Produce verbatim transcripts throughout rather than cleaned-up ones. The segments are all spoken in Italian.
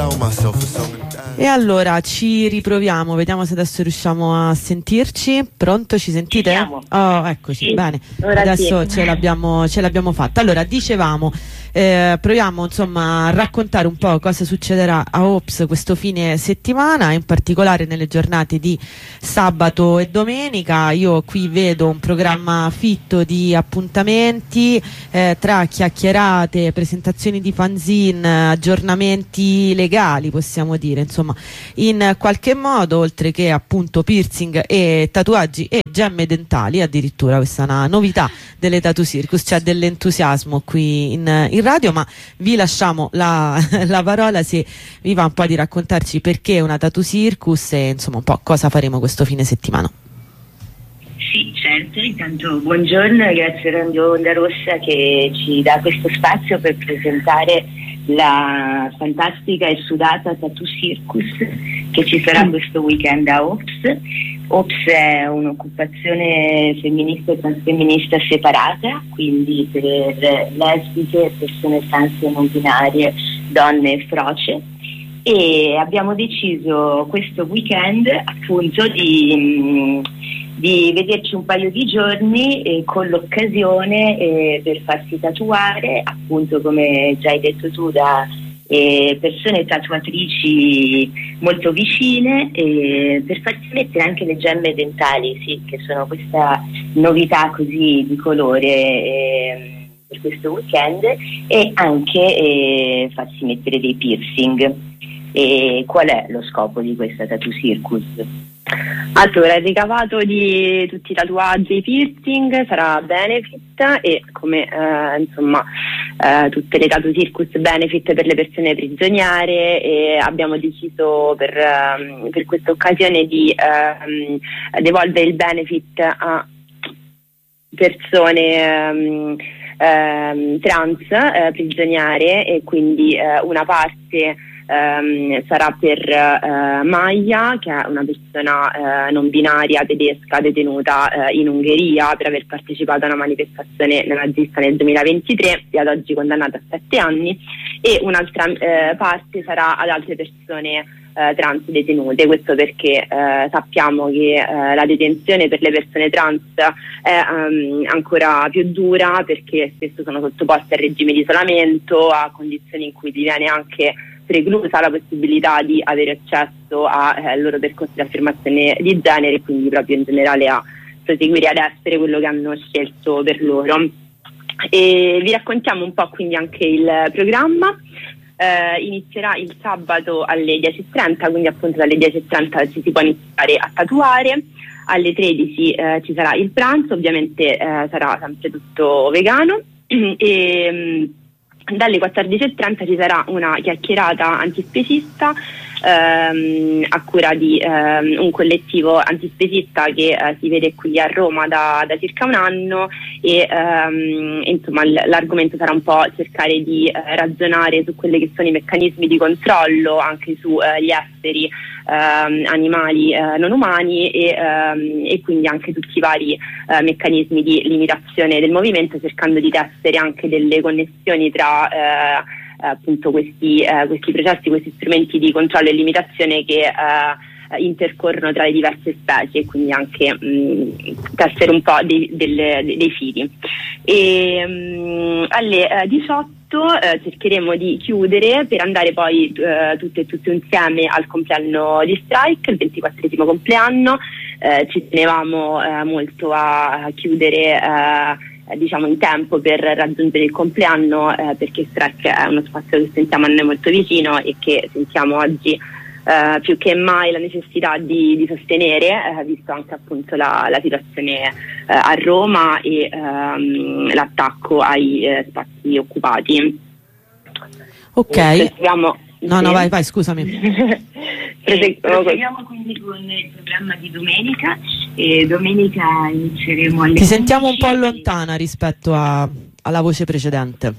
E allora ci riproviamo, vediamo se adesso riusciamo a sentirci. Pronto, ci sentite? Oh, eccoci, sì, bene. Adesso sì. ce l'abbiamo ce l'abbiamo fatta. Allora, dicevamo, eh, proviamo insomma a raccontare un po' cosa succederà a Ops questo fine settimana, in particolare nelle giornate di sabato e domenica. Io qui vedo un programma fitto di appuntamenti, eh, tra chiacchierate, presentazioni di fanzine, aggiornamenti legali, possiamo dire, insomma, in qualche modo, oltre che appunto piercing e tatuaggi e gemme dentali, addirittura questa è una novità delle Tattoo Circus, c'è dell'entusiasmo qui in, in radio, ma vi lasciamo la, la parola se vi va un po' di raccontarci perché una Tattoo Circus e insomma un po' cosa faremo questo fine settimana. Sì, certo, intanto buongiorno e grazie a Radio Onda Rossa che ci dà questo spazio per presentare la fantastica e sudata Tattoo Circus che ci sarà questo weekend a Ops. Ops è un'occupazione femminista e transfemminista separata, quindi per lesbiche, persone trans e non binarie, donne e froce, e abbiamo deciso questo weekend appunto di, di vederci un paio di giorni eh, con l'occasione eh, per farsi tatuare, appunto come già hai detto tu, da eh, persone tatuatrici molto vicine, eh, per farsi mettere anche le gemme dentali, sì, che sono questa novità così di colore eh, per questo weekend, e anche eh, farsi mettere dei piercing. E qual è lo scopo di questa Tattoo Circus? Allora, il ricavato di tutti i tatuaggi e i piercing sarà benefit e come eh, insomma eh, tutte le Tattoo Circus benefit per le persone prigioniere, e abbiamo deciso per, um, per questa occasione di um, devolvere il benefit a persone um, um, trans eh, prigioniere, e quindi eh, una parte Um, sarà per uh, Maya, che è una persona uh, non binaria tedesca detenuta uh, in Ungheria per aver partecipato a una manifestazione nazista nel duemilaventitré e ad oggi condannata a sette anni, e un'altra uh, parte sarà ad altre persone uh, trans detenute. Questo perché uh, sappiamo che uh, la detenzione per le persone trans è um, ancora più dura, perché spesso sono sottoposte a regime di isolamento, a condizioni in cui diviene anche preclusa la possibilità di avere accesso al eh, loro percorso di affermazione di genere, e quindi proprio in generale a proseguire ad essere quello che hanno scelto per loro. E vi raccontiamo un po' quindi anche il programma. Eh, inizierà il sabato alle dieci e trenta, quindi appunto dalle dieci e trenta ci si può iniziare a tatuare. Alle tredici eh, ci sarà il pranzo, ovviamente eh, sarà sempre tutto vegano, e dalle quattordici e trenta ci sarà una chiacchierata antispecista ehm, a cura di ehm, un collettivo antispecista che eh, si vede qui a Roma da, da circa un anno, e ehm, insomma l'argomento sarà un po' cercare di eh, ragionare su quelli che sono i meccanismi di controllo anche su eh, gli esseri ehm, animali eh, non umani, e, ehm, e quindi anche tutti i vari eh, meccanismi di limitazione del movimento, cercando di tessere anche delle connessioni tra Eh, appunto questi, eh, questi processi, questi strumenti di controllo e limitazione che eh, intercorrono tra le diverse specie, e quindi anche mh, tessere un po' dei, delle, dei fili. E, mh, alle eh, diciotto eh, cercheremo di chiudere per andare poi eh, tutte e tutti insieme al compleanno di Strike, il ventiquattresimo compleanno. Eh, ci tenevamo eh, molto a, a chiudere eh, diciamo in tempo per raggiungere il compleanno, eh, perché Strike è uno spazio che sentiamo a noi molto vicino e che sentiamo oggi eh, più che mai la necessità di, di sostenere, eh, visto anche appunto la, la situazione eh, a Roma e ehm, l'attacco ai eh, spazi occupati. Ok. Eh, No, no, vai, vai, scusami. Eh, proseguiamo quindi con il programma di domenica, e domenica inizieremo alle Ti sentiamo un po' lontana rispetto a, alla voce precedente.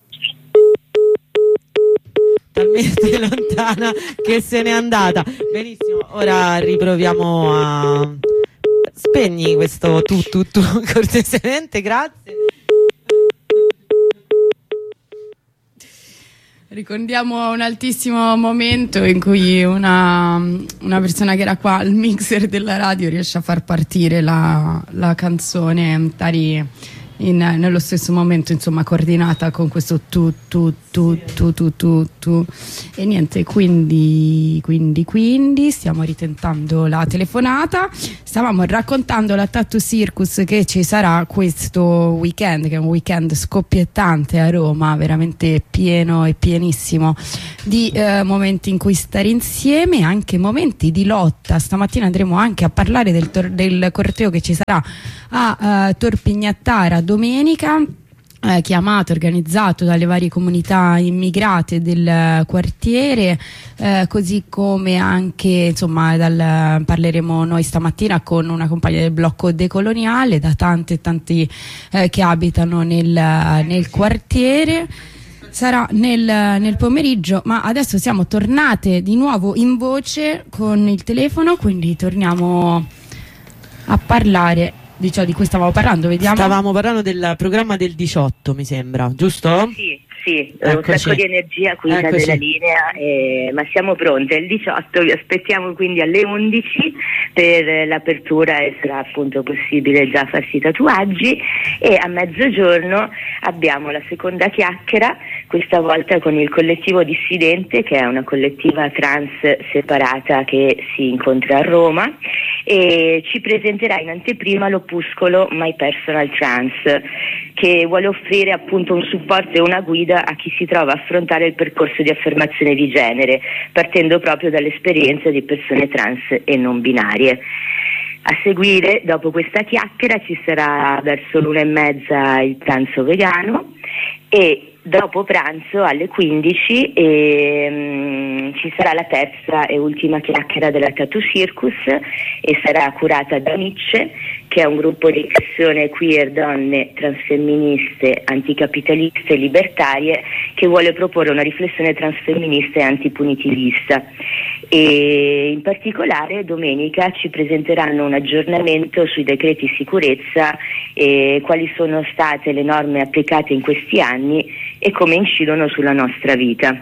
Talmente lontana che se n'è andata. Benissimo, ora riproviamo a... Spegni questo tu tu tu cortesemente, grazie. Ricordiamo un altissimo momento in cui una, una persona che era qua al mixer della radio riesce a far partire la, la canzone Tari in, nello stesso momento, insomma, coordinata con questo tu tu tu tu tu tu tu e niente, quindi quindi quindi stiamo ritentando la telefonata. Stavamo raccontando la Tattoo Circus che ci sarà questo weekend, che è un weekend scoppiettante a Roma, veramente pieno e pienissimo di eh, momenti in cui stare insieme, anche momenti di lotta. Stamattina andremo anche a parlare del, del corteo che ci sarà a uh, Torpignattara domenica, eh, chiamato, organizzato dalle varie comunità immigrate del quartiere, eh, così come anche, insomma, dal, parleremo noi stamattina con una compagna del blocco decoloniale, da tanti e tanti eh, che abitano nel, nel quartiere. Sarà nel, nel pomeriggio, ma adesso siamo tornate di nuovo in voce con il telefono, quindi torniamo a parlare di ciò di cui stavamo parlando. Vediamo. Stavamo parlando del programma del diciotto, mi sembra, giusto? Sì, sì, Eccoci. Un sacco di energia qui della linea, eh, ma siamo pronte. Il diciotto vi aspettiamo quindi alle undici per l'apertura e sarà appunto possibile già farsi i tatuaggi, e a mezzogiorno abbiamo la seconda chiacchiera, questa volta con il collettivo Dissidente, che è una collettiva trans separata che si incontra a Roma, e ci presenterà in anteprima l'opuscolo My Personal Trans, che vuole offrire appunto un supporto e una guida a chi si trova a affrontare il percorso di affermazione di genere, partendo proprio dall'esperienza di persone trans e non binarie. A seguire, dopo questa chiacchiera, ci sarà verso l'una e mezza il pranzo vegano, e dopo pranzo alle quindici ehm, ci sarà la terza e ultima chiacchiera della Tattoo Circus, e sarà curata da Nietzsche, che è un gruppo di persone queer, donne, transfemministe, anticapitaliste e libertarie, che vuole proporre una riflessione transfemminista e antipunitivista. E in particolare domenica ci presenteranno un aggiornamento sui decreti sicurezza e quali sono state le norme applicate in questi anni e come incidono sulla nostra vita.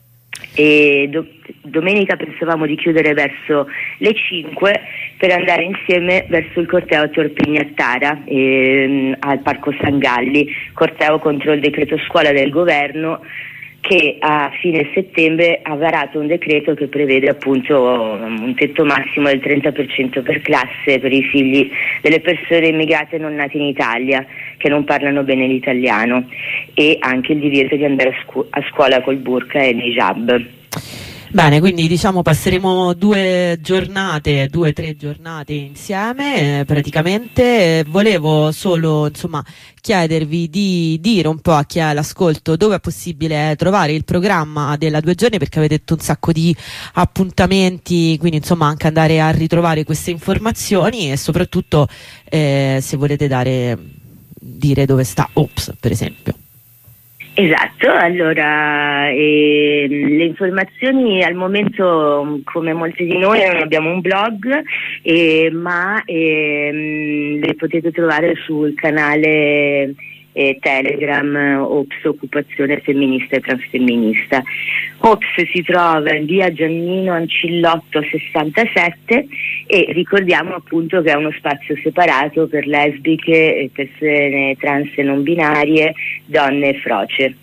E do- domenica pensavamo di chiudere verso le cinque per andare insieme verso il corteo a Torpignattara, ehm, al Parco San Galli, corteo contro il decreto scuola del governo, che a fine settembre ha varato un decreto che prevede appunto un tetto massimo del trenta per cento per classe per i figli delle persone immigrate non nate in Italia, che non parlano bene l'italiano, e anche il divieto di andare a, scu- a scuola col burqa e l'hijab. Bene, quindi diciamo passeremo due giornate, due o tre giornate insieme eh, praticamente. Volevo solo insomma chiedervi di dire un po' a chi è all'ascolto dove è possibile trovare il programma della due giorni, perché avete detto un sacco di appuntamenti, quindi insomma anche andare a ritrovare queste informazioni, e soprattutto eh, se volete dare dire dove sta Ops, per esempio. Esatto, allora eh, le informazioni al momento, come molti di noi, non abbiamo un blog, eh, ma eh, le potete trovare sul canale eh, Telegram Ops Occupazione Femminista e Transfemminista. Ops si trova in via Giannino Ancillotto sessantasette, e ricordiamo appunto che è uno spazio separato per lesbiche, persone trans e non binarie, donne e froce.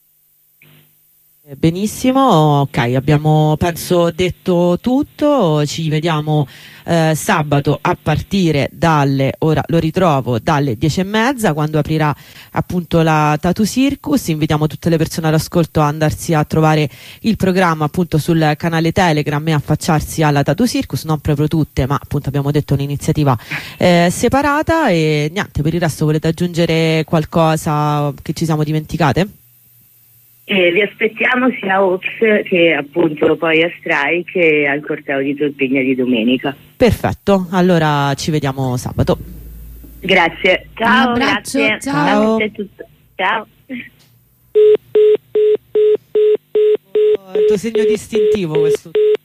Benissimo, ok, abbiamo penso detto tutto. Ci vediamo eh, sabato a partire dalle, ora lo ritrovo, dalle dieci e mezza, quando aprirà appunto la Tattoo Circus. Invitiamo tutte le persone all'ascolto a andarsi a trovare il programma appunto sul canale Telegram e affacciarsi alla Tattoo Circus, non proprio tutte, ma appunto abbiamo detto un'iniziativa eh, separata. E niente, per il resto volete aggiungere qualcosa che ci siamo dimenticate? Eh, vi aspettiamo sia a Ops che appunto poi a Strike e al corteo di Torpigna di domenica. Perfetto, allora ci vediamo sabato. Grazie, ciao, grazie. Ciao. Ciao. Ciao. Il tuo segno distintivo questo.